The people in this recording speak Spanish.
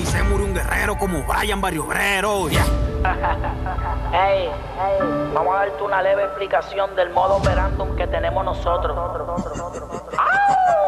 se murió un guerrero como Brian Barrio Obrero. Yeah. Hey, vamos a darte una leve explicación del modo operandum que tenemos nosotros.